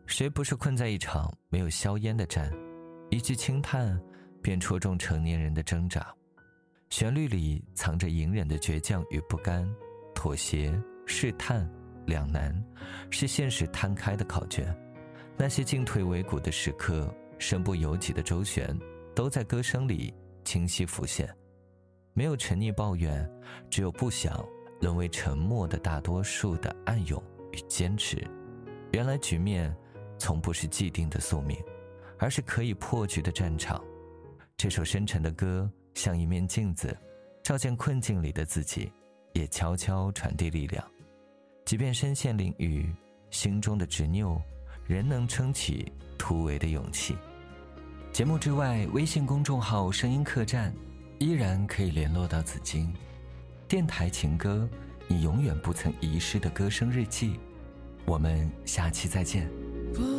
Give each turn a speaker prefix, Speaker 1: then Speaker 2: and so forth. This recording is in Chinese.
Speaker 1: 谁不是困在一场没有硝烟的战？一句轻叹便戳中成年人的挣扎。旋律里藏着隐忍的倔强与不甘，妥协、试探、两难，是现实摊开的考卷。那些进退维谷的时刻，身不由己的周旋，都在歌声里清晰浮现。没有沉溺抱怨，只有不想沦为沉默的大多数的暗涌与坚持。原来局面从不是既定的宿命，而是可以破局的战场。这首深沉的歌像一面镜子，照见困境里的自己，也悄悄传递力量。即便身陷囹圄，心中的执拗仍能撑起突围的勇气。节目之外，微信公众号声音客栈依然可以联络到紫金。电台情歌，你永远不曾遗失的歌声日记。我们下期再见。